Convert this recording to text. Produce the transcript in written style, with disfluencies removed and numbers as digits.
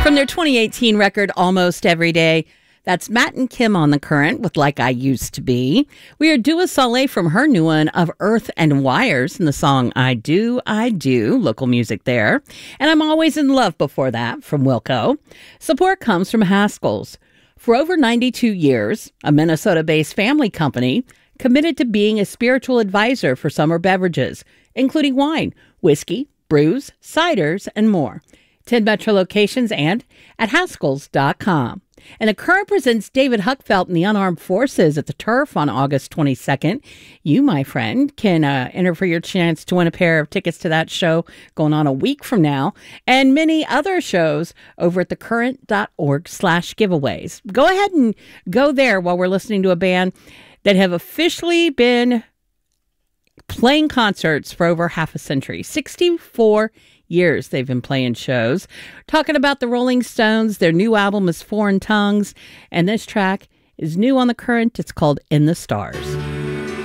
From their 2018 record, Almost Every Day, that's Matt and Kim on The Current with Like I Used to Be. We are Dua Saleh from her new one of Earth and Wires in the song I Do, local music there. And I'm Always in Love before that from Wilco. Support comes from Haskell's. For over 92 years, a Minnesota-based family company committed to being a spiritual advisor for summer beverages, including wine, whiskey, brews, ciders, and more. 10 Metro locations and at Haskells.com. And The Current presents David Huckfelt and the Unarmed Forces at the Turf on August 22nd. You, my friend, can enter for your chance to win a pair of tickets to that show going on a week from now, and many other shows over at thecurrent.org/giveaways. Go ahead and go there while we're listening to a band that have officially been playing concerts for over half a century. 64 years they've been playing shows. Talking about the Rolling Stones, their new album is Foreign Tongues, and this track is new on The Current. It's called In the Stars.